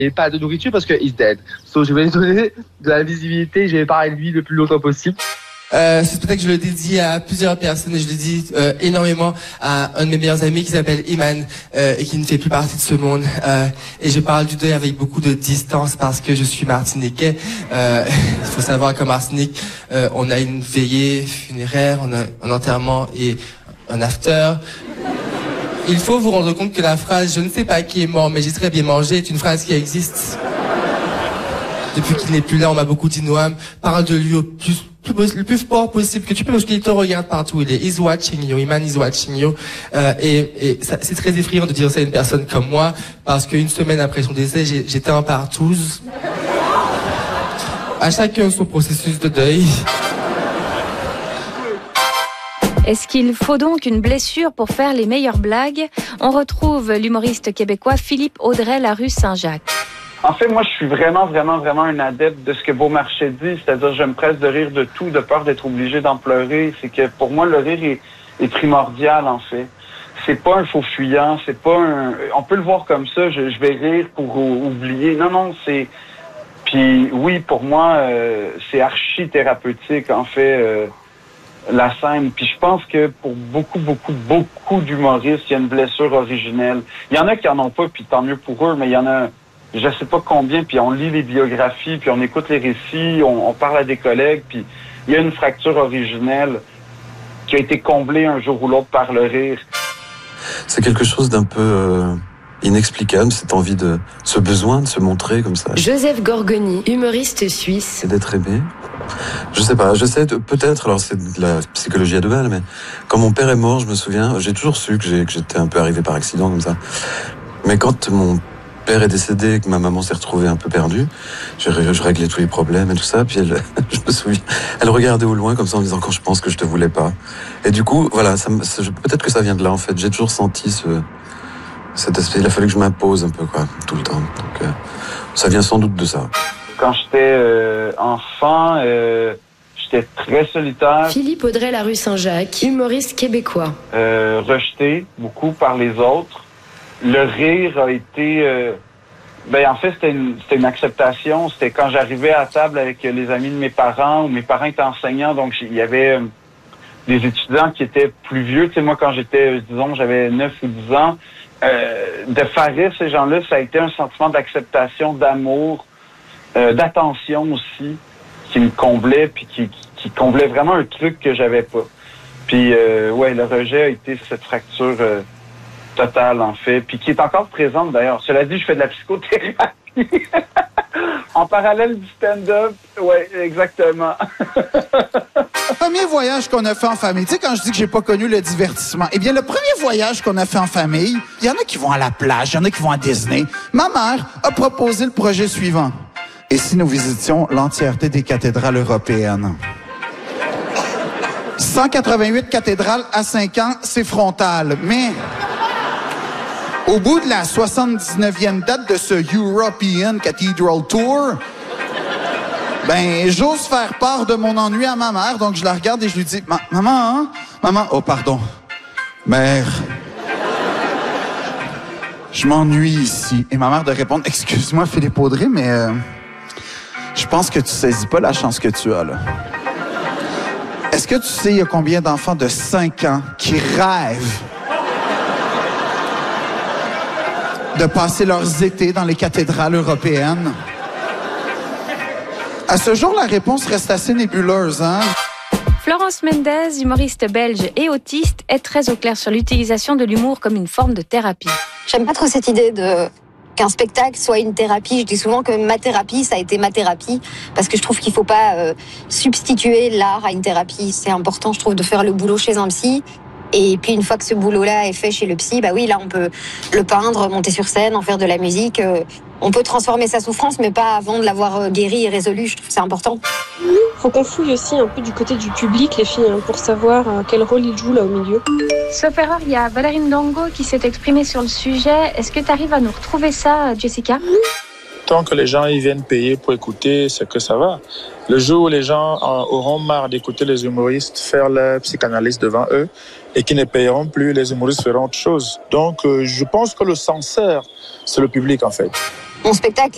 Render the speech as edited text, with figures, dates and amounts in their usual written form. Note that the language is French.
et pas de nourriture parce que he's dead. So, je vais lui donner de la visibilité, je vais parler de lui le plus longtemps possible. Ce spectacle, je le dédie à plusieurs personnes et je le dis énormément à un de mes meilleurs amis qui s'appelle Iman et qui ne fait plus partie de ce monde. Et je parle du deuil avec beaucoup de distance parce que je suis martiniquais. Il faut savoir qu'en Martinique, on a une veillée funéraire, on a un enterrement et un after. Il faut vous rendre compte que la phrase « je ne sais pas qui est mort, mais j'ai très bien mangé » est une phrase qui existe. Depuis qu'il n'est plus là, on m'a beaucoup dit « Noam, parle de lui le plus fort possible que tu peux, parce qu'il te regarde partout, il est « he's watching you, Iman is watching you ». Et c'est très effrayant de dire ça à une personne comme moi, parce qu'une semaine après son décès, j'étais en partouze. À chacun son processus de deuil. Est-ce qu'il faut donc une blessure pour faire les meilleures blagues? On retrouve l'humoriste québécois Philippe Audrey-Larue-Saint-Jacques. En fait, moi, je suis vraiment un adepte de ce que Beaumarchais dit, c'est-à-dire je me presse de rire de tout, de peur d'être obligé d'en pleurer. C'est que pour moi, le rire est primordial, en fait. C'est pas un faux fuyant, c'est pas un... On peut le voir comme ça, je vais rire pour oublier. Non, c'est... Puis oui, pour moi, c'est archi thérapeutique, en fait... la scène. Puis je pense que pour beaucoup d'humoristes, il y a une blessure originelle. Il y en a qui en ont pas, puis tant mieux pour eux, mais il y en a, je sais pas combien, puis on lit les biographies, puis on écoute les récits, on parle à des collègues, puis il y a une fracture originelle qui a été comblée un jour ou l'autre par le rire. C'est quelque chose d'un peu inexplicable, cette envie ce besoin de se montrer comme ça. Joseph Gorgoni, humoriste suisse. Et d'être aimé. Je sais pas, peut-être, alors c'est de la psychologie à deux balles, mais quand mon père est mort, je me souviens, j'ai toujours su que j'étais un peu arrivé par accident comme ça. Mais quand mon père est décédé et que ma maman s'est retrouvée un peu perdue, je réglais tous les problèmes et tout ça, puis je me souviens, elle regardait au loin comme ça en me disant quand je pense que je te voulais pas. Et du coup, voilà, peut-être que ça vient de là en fait, j'ai toujours senti cet aspect, il a fallu que je m'impose un peu quoi, tout le temps. Donc ça vient sans doute de ça. Quand j'étais enfant, j'étais très solitaire. Philippe Audrey-Larue-Saint-Jacques, humoriste québécois. Rejeté beaucoup par les autres. Le rire a été... en fait, c'était une acceptation. C'était quand j'arrivais à table avec les amis de mes parents, ou mes parents étaient enseignants, donc il y avait des étudiants qui étaient plus vieux. Tu sais, moi, quand j'étais, disons, j'avais 9 ou 10 ans, de faire rire ces gens-là, ça a été un sentiment d'acceptation, d'amour, d'attention aussi, qui me comblait, puis qui comblait vraiment un truc que j'avais pas. Puis, le rejet a été cette fracture totale, en fait, puis qui est encore présente, d'ailleurs. Cela dit, je fais de la psychothérapie. En parallèle du stand-up, ouais, exactement. Premier voyage qu'on a fait en famille, tu sais, quand je dis que j'ai pas connu le divertissement, eh bien, le premier voyage qu'on a fait en famille, il y en a qui vont à la plage, il y en a qui vont à Disney. Ma mère a proposé le projet suivant. Et si nous visitions l'entièreté des cathédrales européennes? 188 cathédrales à 5 ans, c'est frontal. Mais au bout de la 79e date de ce European Cathedral Tour, j'ose faire part de mon ennui à ma mère. Donc, je la regarde et je lui dis, maman, oh, pardon. Mère, je m'ennuie ici. Et ma mère de répondre, excuse-moi, Philippe Audrey, mais je pense que tu saisis pas la chance que tu as, là. Est-ce que tu sais, il y a combien d'enfants de 5 ans qui rêvent de passer leurs étés dans les cathédrales européennes? À ce jour, la réponse reste assez nébuleuse, hein? Florence Mendez, humoriste belge et autiste, est très au clair sur l'utilisation de l'humour comme une forme de thérapie. J'aime pas trop cette idée qu'un spectacle soit une thérapie. Je dis souvent que ma thérapie, ça a été ma thérapie, parce que je trouve qu'il faut pas substituer l'art à une thérapie. C'est important, je trouve, de faire le boulot chez un psy. Et puis une fois que ce boulot-là est fait chez le psy, bah oui, là on peut le peindre, monter sur scène, en faire de la musique. On peut transformer sa souffrance, mais pas avant de l'avoir guérie et résolue. Je trouve que c'est important. Faut qu'on fouille aussi un peu du côté du public, les filles, pour savoir quel rôle ils jouent là au milieu. Sauf erreur, il y a Valérie Ndongo qui s'est exprimée sur le sujet. Est-ce que tu arrives à nous retrouver ça, Jessica? Tant que les gens ils viennent payer pour écouter, c'est que ça va. Le jour où les gens auront marre d'écouter les humoristes faire leur psychanalyse devant eux et qui ne payeront plus, les humoristes feront autre chose. Donc, je pense que le censeur, c'est le public, en fait. Mon spectacle,